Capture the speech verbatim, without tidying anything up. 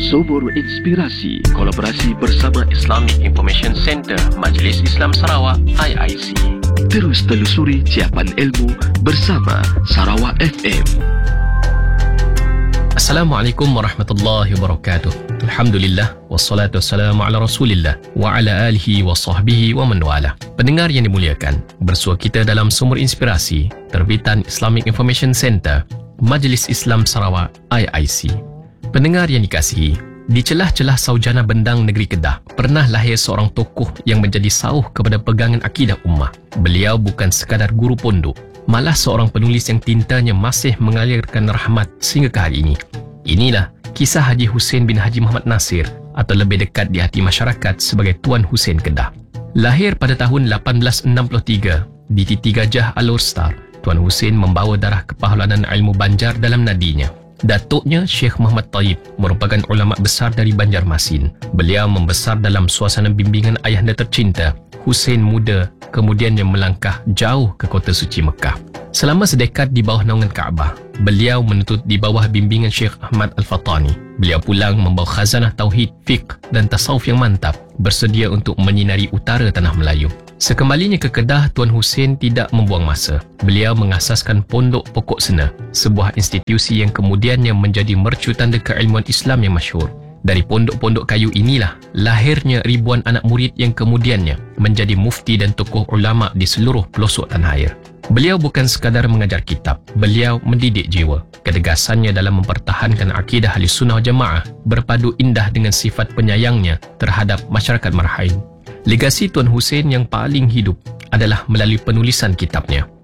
Sumur Inspirasi, kolaborasi bersama Islamic Information Center Majlis Islam Sarawak I I C. Terus telusuri ciapan ilmu bersama Sarawak F M. Assalamualaikum warahmatullahi wabarakatuh. Alhamdulillah, wassalatu wassalamu ala rasulillah wa ala alihi wa sahbihi wa man wala. Pendengar yang dimuliakan, bersua kita dalam Sumur Inspirasi, terbitan Islamic Information Center Majlis Islam Sarawak I I C. Pendengar yang dikasihi, di celah-celah saujana bendang negeri Kedah, pernah lahir seorang tokoh yang menjadi sauh kepada pegangan akidah ummah. Beliau bukan sekadar guru pondok, malah seorang penulis yang tintanya masih mengalirkan rahmat sehingga ke hari ini. Inilah kisah Haji Hussein bin Haji Muhammad Nasir, atau lebih dekat di hati masyarakat sebagai Tuan Hussein Kedah. Lahir pada tahun lapan belas enam puluh tiga di Titi Gajah Alor Star, Tuan Hussein membawa darah kepahlawanan ilmu Banjar dalam nadinya. Datuknya Syekh Muhammad Taib merupakan ulama besar dari Banjarmasin. Beliau membesar dalam suasana bimbingan ayahanda tercinta, Hussein muda, kemudiannya melangkah jauh ke kota suci Mekah. Selama sedekad di bawah naungan Kaabah, beliau menuntut di bawah bimbingan Syekh Ahmad Al-Fatani. Beliau pulang membawa khazanah tauhid, fiqh dan tasawuf yang mantap, bersedia untuk menyinari utara tanah Melayu. Sekembalinya ke Kedah, Tuan Hussein tidak membuang masa. Beliau mengasaskan Pondok Pokok Sena, sebuah institusi yang kemudiannya menjadi mercu tanda keilmuan Islam yang masyhur. Dari pondok-pondok kayu inilah lahirnya ribuan anak murid yang kemudiannya menjadi mufti dan tokoh ulama di seluruh pelosok tanah air. Beliau bukan sekadar mengajar kitab, beliau mendidik jiwa. Ketegasannya dalam mempertahankan akidah Ahlussunnah wal Jamaah berpadu indah dengan sifat penyayangnya terhadap masyarakat Marhain. Legasi Tuan Hussein yang paling hidup adalah melalui penulisan kitabnya.